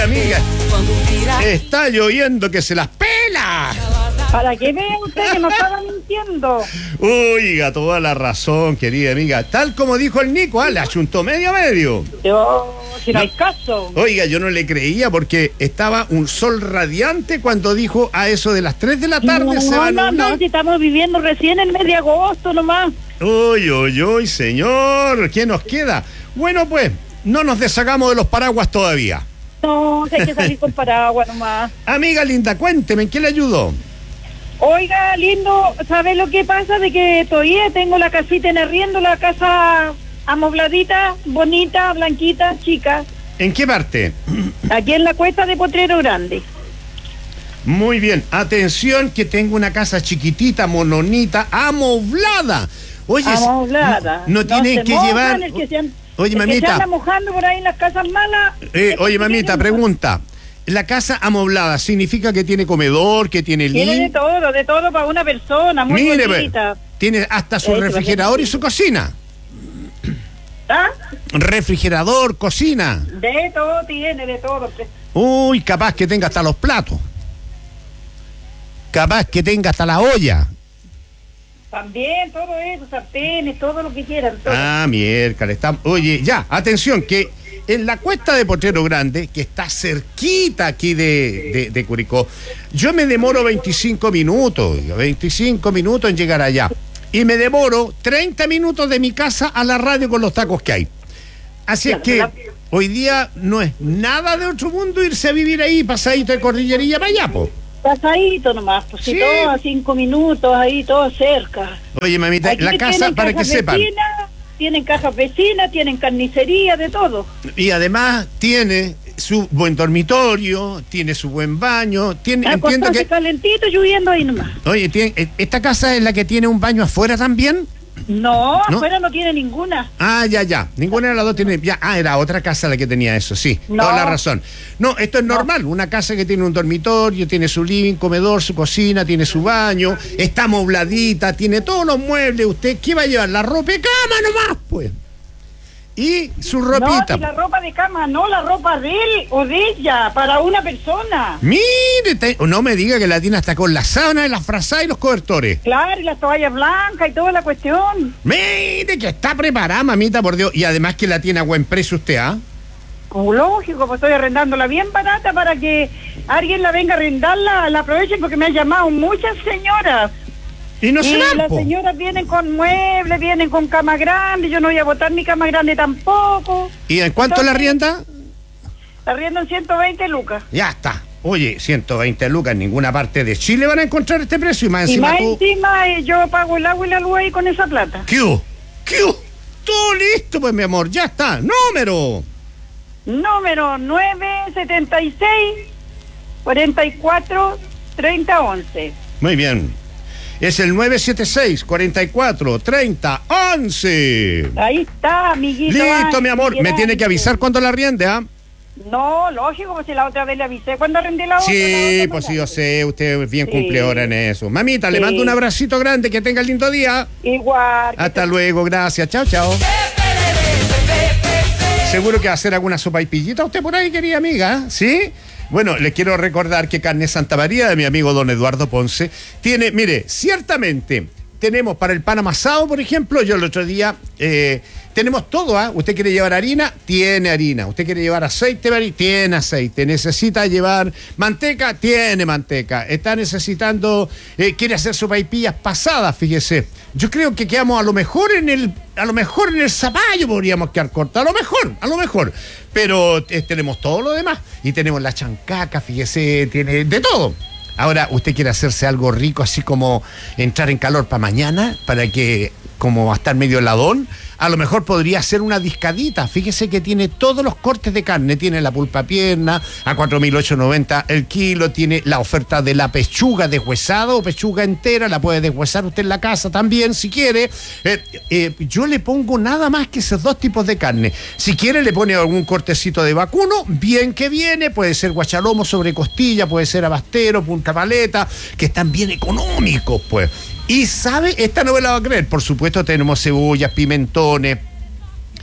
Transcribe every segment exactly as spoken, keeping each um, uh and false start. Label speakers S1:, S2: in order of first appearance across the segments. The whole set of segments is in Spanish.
S1: Amiga, está lloviendo que se las pela.
S2: Para que vea usted que no estaba mintiendo.
S1: Oiga, toda la razón, querida amiga. Tal como dijo el Nico, ah, le achuntó medio a medio.
S2: Yo, si no,
S1: No.
S2: hay caso.
S1: Oiga, yo no le creía porque estaba un sol radiante cuando dijo a eso de las tres de la tarde
S2: no,
S1: se va a
S2: no,
S1: nublar.
S2: no, si estamos viviendo recién el mes de agosto nomás.
S1: Uy, uy, uy, señor, ¿qué nos queda? Bueno, pues, no nos deshagamos de los paraguas todavía.
S2: No, si hay que salir con paraguas nomás.
S1: Amiga linda, cuénteme, ¿en qué le ayudó?
S2: Oiga, lindo, ¿sabe lo que pasa? De que todavía tengo la casita en arriendo, la casa amobladita, bonita, blanquita, chica,
S1: ¿En qué parte?
S2: aquí en la cuesta de Potrero Grande.
S1: Muy bien, atención que tengo una casa chiquitita, mononita, amoblada. Oye,
S2: Amoblada.
S1: no, no tienen
S2: se
S1: que
S2: mojan,
S1: llevar...
S2: el que se han-
S1: Oye,
S2: el que
S1: mamita.
S2: se anda mojando por ahí en las casas malas.
S1: Eh,
S2: el
S1: oye,
S2: que
S1: mamita,
S2: tiene-
S1: pregunta. La casa amoblada significa que tiene comedor, que tiene
S2: Tiene de
S1: living.
S2: todo, de todo para una persona, muy
S1: Mire,
S2: bonita.
S1: ve, tiene hasta su
S2: Eso,
S1: refrigerador y
S2: sí.
S1: su cocina.
S2: ¿Ah?
S1: Refrigerador, cocina.
S2: De todo tiene, de todo.
S1: Uy, capaz que tenga hasta los platos. Capaz que tenga hasta la olla.
S2: También todo eso, sartenes, todo lo que quieran. Todo.
S1: Ah, miércoles. Está... Oye, ya, atención, que en la cuesta de Potrero Grande, que está cerquita aquí de, de, de Curicó, yo me demoro veinticinco minutos, veinticinco minutos en llegar allá. Y me demoro treinta minutos de mi casa a la radio con los tacos que hay. Así es que hoy día no es nada de otro mundo irse a vivir ahí, pasadito de Cordillerilla para allá, po.
S2: Pasadito nomás, pues
S1: Sí.
S2: si todo a cinco minutos, ahí todo cerca.
S1: Oye, mamita,
S2: Aquí
S1: la casa,
S2: tienen
S1: para que
S2: casas
S1: sepan.
S2: vecinas, tienen cajas vecinas, tienen carnicería, de todo.
S1: Y además tiene su buen dormitorio, tiene su buen baño, tiene, entiendo
S2: Acostarse
S1: que...
S2: calentito, lloviendo ahí nomás.
S1: Oye, tiene, ¿esta casa es la que tiene un baño afuera también?
S2: No,
S1: ¿No?
S2: afuera no tiene ninguna.
S1: Ah, ya, ya. Ninguna de las dos tiene... Ya, ah, era otra casa la que tenía eso, sí.
S2: No.
S1: Toda la razón. No, esto es normal. Una casa que tiene un dormitorio, tiene su living, comedor, su cocina, tiene su baño, está amobladita, tiene todos los muebles. ¿Usted qué va a llevar? La ropa de cama nomás, pues. Y su ropita.
S2: No, si la ropa de cama, no, la ropa de él o de ella, para una persona.
S1: Mire, te- no me diga que la tiene hasta con la sábana, las frazadas y los cobertores.
S2: Claro, y las toallas blancas y toda la cuestión.
S1: Mire que está preparada, mamita, por Dios. Y además que la tiene a buen precio usted, ¿ah?
S2: Como lógico, pues estoy arrendándola bien barata para que alguien la venga a arrendarla, la aprovechen porque me han llamado muchas señoras.
S1: Y no
S2: y
S1: se van,
S2: las
S1: po.
S2: señoras vienen con muebles, vienen con cama grande, yo no voy a botar mi cama grande tampoco.
S1: ¿Y en cuánto la
S2: Entonces,
S1: rienda?
S2: La arriendo en ciento veinte lucas.
S1: Ya está. Oye, ciento veinte lucas en ninguna parte de Chile van a encontrar este precio. Y más
S2: Y
S1: encima
S2: más
S1: tú...
S2: encima eh, yo pago el agua y la luz ahí con esa plata.
S1: ¿Qué hubo? ¿Qué hubo? Todo listo, pues, mi amor. Ya está. Número.
S2: Número nueve setenta y seis, cuarenta y cuatro, treinta, once.
S1: Muy bien. Es el nueve siete seis, cuarenta y cuatro, treinta, once.
S2: Ahí está, amiguito.
S1: Listo,
S2: Ay,
S1: mi amor. Me
S2: Miguel
S1: tiene que
S2: Ángel.
S1: avisar cuando la riende, ¿ah?
S2: No, lógico, pues si la otra vez le avisé cuando arrendé la otra. la
S1: Sí,
S2: otra
S1: pues
S2: no
S1: sí, yo
S2: la-
S1: sé. Usted es bien
S2: Sí.
S1: cumplidora en eso. Mamita, le
S2: Sí.
S1: mando un abracito grande. Que tenga lindo día.
S2: Igual. que
S1: Hasta
S2: te-
S1: luego. Gracias. Chao, chao. Seguro que va a hacer alguna sopa y pillita usted por ahí, querida amiga, ¿sí? Bueno, les quiero recordar que Carne Santa María, de mi amigo don Eduardo Ponce, tiene, mire, ciertamente, tenemos para el pan amasado, por ejemplo, yo el otro día, eh, tenemos todo, ¿ah? ¿Usted quiere llevar harina? Tiene harina. ¿Usted quiere llevar aceite? Mari? Tiene aceite. ¿Necesita llevar manteca? Tiene manteca. ¿Está necesitando, eh, quiere hacer sopaipillas pasadas? Fíjese. Yo creo que quedamos a lo mejor en el, a lo mejor en el zapallo podríamos quedar cortos. A lo mejor, a lo mejor. Pero eh, tenemos todo lo demás. Y tenemos la chancaca, fíjese, tiene de todo. Ahora, ¿usted quiere hacerse algo rico, así como entrar en calor para mañana, para que, como va a estar medio heladón? A lo mejor podría hacer una discadita. Fíjese que tiene todos los cortes de carne. Tiene la pulpa pierna a cuatro mil ochocientos noventa el kilo. Tiene la oferta de la pechuga deshuesada o pechuga entera. La puede deshuesar usted en la casa también, si quiere. Eh, eh, yo le pongo nada más que esos dos tipos de carne. Si quiere, le pone algún cortecito de vacuno. Bien que viene. Puede ser guachalomo sobre costilla. Puede ser abastero, punta paleta. Que están bien económicos, pues. Y sabe, esta no me la va a creer. Por supuesto, tenemos cebollas, pimentones,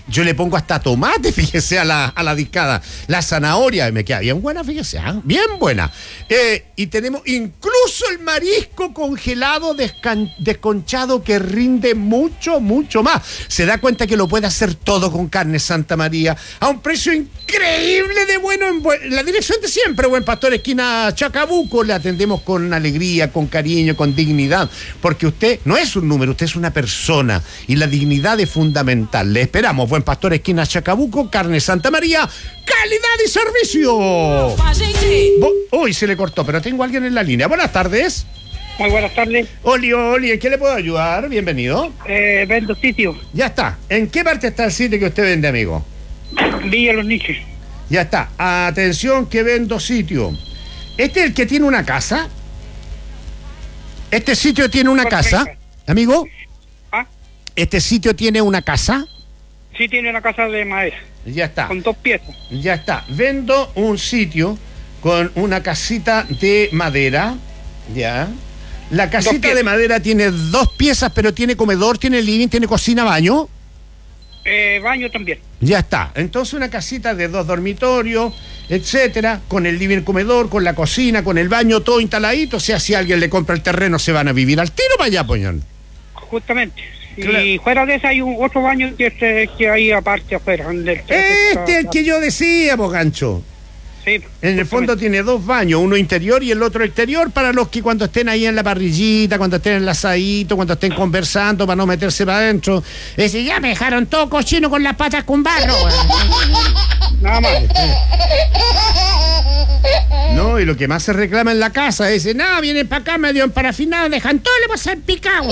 S1: Yo le pongo hasta tomate, fíjese, a la, a la discada. La zanahoria me queda bien buena, fíjese, ¿eh? Bien buena. Eh, y tenemos incluso el marisco congelado descan- desconchado que rinde mucho, mucho más. Se da cuenta que lo puede hacer todo con Carne Santa María a un precio increíble de bueno. En bu- la dirección de siempre, Buen Pastor, esquina Chacabuco. Le atendemos con alegría, con cariño, con dignidad. Porque usted no es un número, usted es una persona. Y la dignidad es fundamental. Le esperamos, Buen Pastor, esquina Chacabuco, Carne Santa María, calidad y servicio. Bo- Uy, se le cortó, pero tengo a alguien en la línea. Buenas tardes.
S3: Muy buenas tardes.
S1: Oli, Oli, ¿en qué le puedo ayudar? Bienvenido.
S3: Eh, vendo sitio.
S1: Ya está. ¿En qué parte está el sitio que usted vende, amigo?
S3: Villa Los Niches.
S1: Ya está. Atención, que vendo sitio. ¿Este es el que tiene una casa? ¿Este sitio tiene una
S3: Perfecto.
S1: casa? Amigo,
S3: ¿Ah?
S1: ¿este sitio tiene una casa?
S3: Sí, tiene una casa de madera.
S1: Ya está.
S3: Con dos piezas.
S1: Ya está. Vendo un sitio con una casita de madera. Ya. La casita
S3: piezas.
S1: de madera tiene dos piezas, pero tiene comedor, tiene living, tiene cocina, baño.
S3: Eh, baño también.
S1: Ya está. Entonces una casita de dos dormitorios, etcétera, con el living, comedor, con la cocina, con el baño, todo instaladito. O sea, si alguien le compra el terreno, se van a vivir al tiro para allá, poñón.
S3: Justamente.
S1: Claro.
S3: Y fuera de ese hay un otro baño que, este, que hay aparte afuera. donde el-
S1: Este es el que yo decía, po, gancho.
S3: Sí,
S1: En el
S3: justamente.
S1: fondo tiene dos baños, uno interior y el otro exterior, para los que cuando estén ahí en la parrillita, cuando estén en el asadito, cuando estén conversando, para no meterse para adentro. Ese ya me dejaron todo cochino con las patas con barro.
S3: Nada más.
S1: No, y lo que más se reclama en la casa es, no, vienen para acá medio emparafinado, dejan todo, le pasa el picado.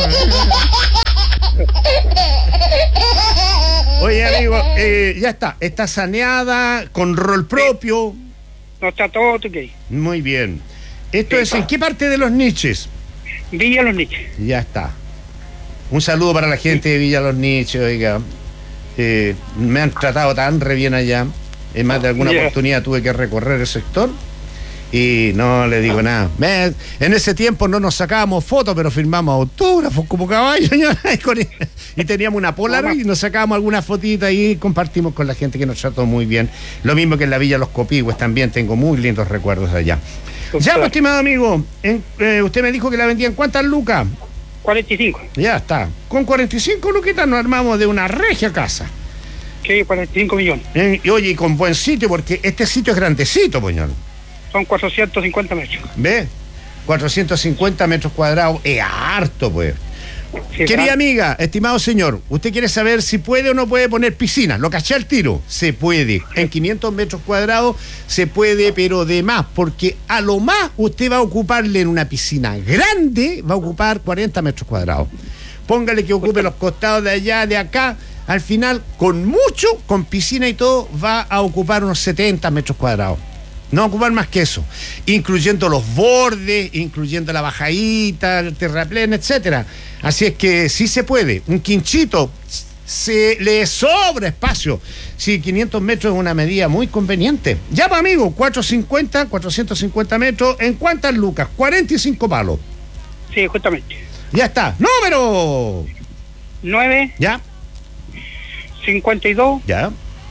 S1: Oye, amigo, eh, ya está, está saneada, con rol propio.
S3: No está todo ok.
S1: Muy bien. ¿Esto es en qué parte de Los Niches?
S3: Villa Los Niches.
S1: Ya está. Un saludo para la gente de Villa Los Niches, oiga. Eh, me han tratado tan re bien allá. En más de alguna
S3: Yeah.
S1: oportunidad tuve que recorrer el sector y no le digo nada. Me- en ese tiempo no nos sacábamos fotos, pero firmamos autógrafos como caballos. y con- y teníamos una Polaroid y nos sacábamos algunas fotitas y compartimos con la gente que nos trató muy bien. Lo mismo que en la Villa Los Copigües también tengo muy lindos recuerdos allá. Ya, pues, estimado amigo, en- eh, usted me dijo que la vendía en cuántas lucas.
S3: cuarenta y cinco.
S1: Ya está. Con cuarenta y cinco luquitas nos armamos de una regia casa.
S3: Sí, cuarenta y cinco millones.
S1: Eh, y oye, y con buen sitio, porque este sitio es grandecito, poñón.
S3: Son cuatrocientos cincuenta metros.
S1: ¿Ve? cuatrocientos cincuenta metros cuadrados. Es harto, pues.
S3: Sí,
S1: Querida
S3: ¿verdad?
S1: amiga, estimado señor, usted quiere saber si puede o no puede poner piscina. ¿Lo caché al tiro? Se puede. En quinientos metros cuadrados se puede, pero de más, porque a lo más usted va a ocuparle en una piscina grande, va a ocupar cuarenta metros cuadrados. Póngale que ocupe los costados de allá, de acá. Al final, con mucho, con piscina y todo, va a ocupar unos setenta metros cuadrados. No va a ocupar más que eso, incluyendo los bordes, incluyendo la bajadita, el terraplén, etcétera. Así es que sí se puede. Un quinchito se le sobra espacio. Sí, quinientos metros es una medida muy conveniente. Ya, pues, amigo, cuatrocientos cincuenta, cuatrocientos cincuenta metros. ¿En cuántas lucas? cuarenta y cinco palos.
S3: Sí, justamente.
S1: Ya está. ¡Número!
S3: nueve,
S1: Ya,
S3: cincuenta y dos,
S1: ya,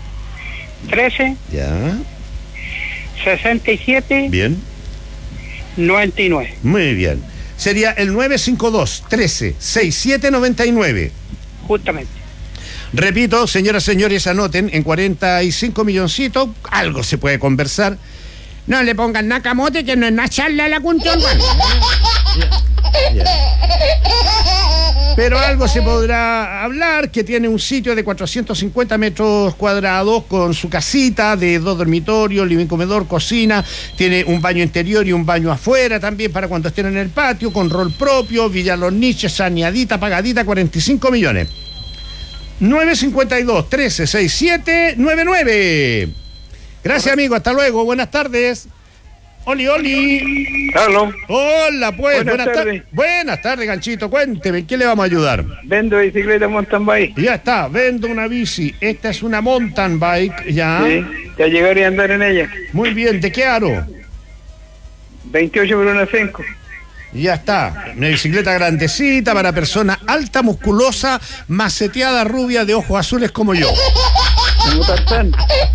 S3: trece,
S1: ya.
S3: sesenta y siete,
S1: Bien.
S3: noventa y nueve.
S1: Muy bien. Sería el nueve cinco dos, trece, sesenta y siete, noventa y nueve.
S3: Justamente.
S1: Repito, señoras y señores, anoten, en cuarenta y cinco milloncitos, algo se puede conversar. No le pongan nacamote, que no es una charla a la cuestión. Pero algo se podrá hablar, que tiene un sitio de cuatrocientos cincuenta metros cuadrados con su casita de dos dormitorios, living, comedor, cocina, tiene un baño interior y un baño afuera también para cuando estén en el patio, con rol propio, Villa Los Niches, saneadita, pagadita, cuarenta y cinco millones. nueve cincuenta y dos, trece, sesenta y siete, noventa y nueve. Gracias, amigo, hasta luego, buenas tardes. Oli, Oli.
S4: Carlos,
S1: Hola, pues.
S4: Buenas
S1: Buenas,
S4: tardes.
S1: tardes. Buenas tardes, Ganchito. Cuénteme, ¿en qué le vamos a ayudar?
S4: vendo bicicleta mountain bike.
S1: Ya está, vendo una bici. Esta es una mountain bike, ya.
S4: Sí, ya llegaría a andar en ella.
S1: Muy bien, ¿de qué aro?
S4: veintiocho por una cinco.
S1: Ya está. Una bicicleta grandecita para persona alta, musculosa, maceteada, rubia, de ojos azules como yo.
S4: ¿Cómo están?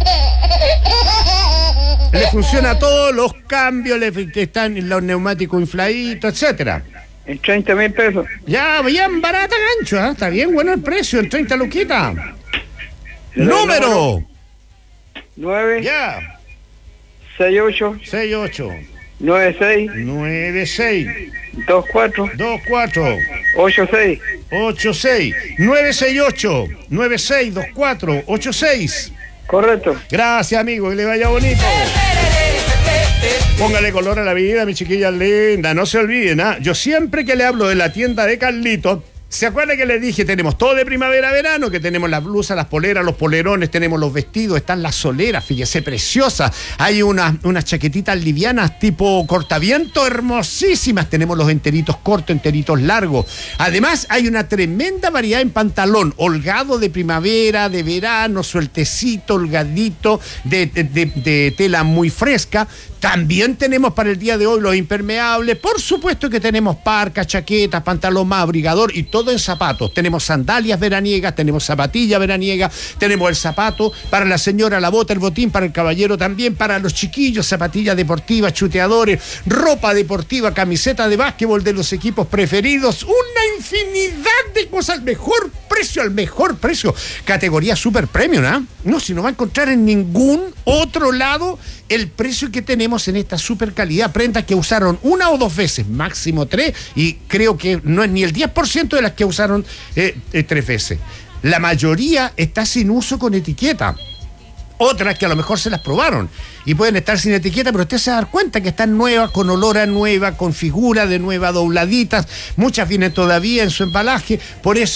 S1: Le funciona todo, los cambios, le están los neumáticos infladitos, etcétera.
S4: En treinta mil pesos.
S1: Ya, bien barata, gancho, ¿eh? Está bien bueno el precio, en treinta luquitas. Número.
S4: nueve,
S1: Ya.
S4: seis ocho,
S1: seis ocho,
S4: nueve seis,
S1: nueve seis,
S4: dos cuatro,
S1: dos cuatro,
S4: ocho seis.
S1: ocho seis, nueve seis ocho, nueve seis dos cuatro, ocho seis.
S4: Correcto.
S1: Gracias, amigo, que le vaya bonito. Póngale color a la vida, mi chiquilla linda. No se olviden, ¿ah? Yo siempre que le hablo de la tienda de Carlito, ¿se acuerda que les dije? Tenemos todo de primavera-verano, que tenemos las blusas, las poleras, los polerones, tenemos los vestidos, están las soleras, fíjese, preciosas. Hay unas, unas chaquetitas livianas tipo cortaviento, hermosísimas. Tenemos los enteritos cortos, enteritos largos. Además, hay una tremenda variedad en pantalón, holgado de primavera, de verano, sueltecito, holgadito, de, de, de, de tela muy fresca. También tenemos para el día de hoy los impermeables. Por supuesto que tenemos parcas, chaquetas, pantalón más abrigador y todo en zapatos. Tenemos sandalias veraniegas, tenemos zapatillas veraniegas, tenemos el zapato para la señora, la bota, el botín, para el caballero también, para los chiquillos, zapatillas deportivas, chuteadores, ropa deportiva, camiseta de básquetbol de los equipos preferidos. Una infinidad de cosas al mejor precio, al mejor precio. Categoría super premium, ¿ah? ¿eh? No, si no va a encontrar en ningún otro lado el precio que tenemos en esta super calidad. Prendas que usaron una o dos veces, máximo tres, y creo que no es ni el diez por ciento de las que usaron eh, eh, tres veces. La mayoría está sin uso con etiqueta. Otras que a lo mejor se las probaron y pueden estar sin etiqueta, pero usted se va a dar cuenta que están nuevas, con olor a nueva, con figura de nueva, dobladitas. Muchas vienen todavía en su embalaje. Por eso